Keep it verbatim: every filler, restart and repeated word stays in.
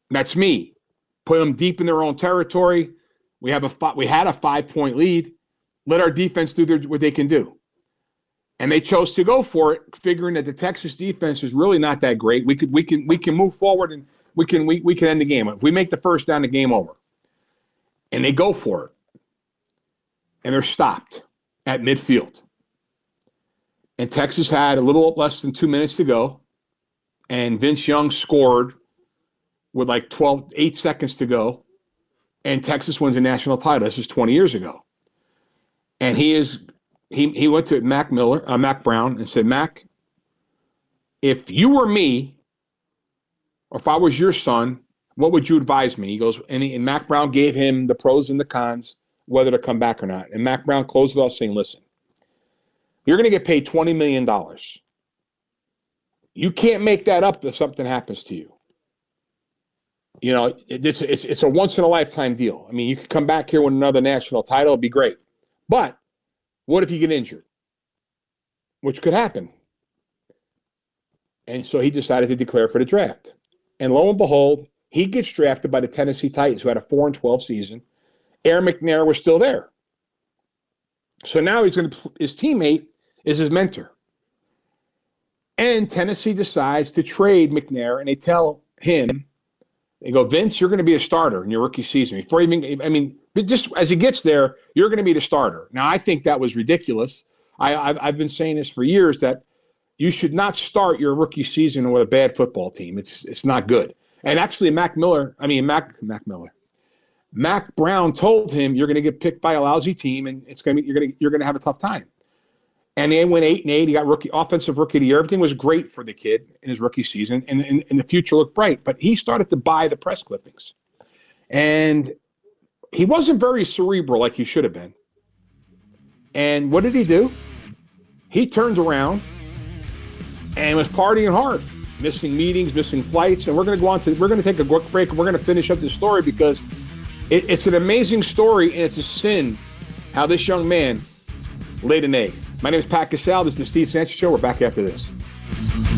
That's me. Put them deep in their own territory. We have a we had a five-point lead. Let our defense do their, what they can do. And they chose to go for it, figuring that the Texas defense is really not that great. We could we can we can move forward and we can we, we can end the game. If we make the first down, the game over. And they go for it. And they're stopped at midfield. And Texas had a little less than two minutes to go. And Vince Young scored with like twelve, eight seconds to go. And Texas wins a national title. This is twenty years ago. And he is he he went to Mac Miller, uh, Mac Brown, and said, Mac, if you were me, or if I was your son, what would you advise me? He goes, and, he, and Mac Brown gave him the pros and the cons, whether to come back or not. And Mac Brown closed it off saying, listen, you're going to get paid twenty million dollars. You can't make that up if something happens to you. You know, it, it's, it's, it's a once-in-a-lifetime deal. I mean, you could come back here with another national title. It'd be great. But what if you get injured? Which could happen. And so he decided to declare for the draft. And lo and behold, he gets drafted by the Tennessee Titans, who had a four and twelve season. Aaron McNair was still there. So now he's going to, his teammate is his mentor. And Tennessee decides to trade McNair, and they tell him, they go, Vince, you're going to be a starter in your rookie season. Before even, I mean, just as he gets there, you're going to be the starter. Now, I think that was ridiculous. I, I've, I've been saying this for years, that you should not start your rookie season with a bad football team. It's it's not good. And actually, Mac Miller, I mean, Mac Mac Miller, Mac Brown told him, you're going to get picked by a lousy team, and it's going to be, you're going to you're going to have a tough time. And they went eight and eight. He got rookie offensive rookie of the year. Everything was great for the kid in his rookie season, and, and, and the future looked bright. But he started to buy the press clippings, and he wasn't very cerebral like he should have been. And what did he do? He turned around and was partying hard, missing meetings, missing flights. And we're going to go on to we're going to take a quick break, and we're going to finish up this story because it, it's an amazing story, and it's a sin how this young man laid an egg. My name is Pat Cassell. This is the Steve Sanchez Show. We're back after this.